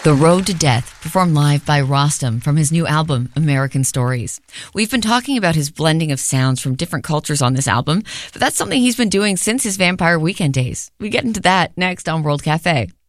The Road to Death, performed live by Rostam from his new album, American Stories. We've been talking about his blending of sounds from different cultures on this album, but that's something he's been doing since his Vampire Weekend days. We get into that next on World Cafe.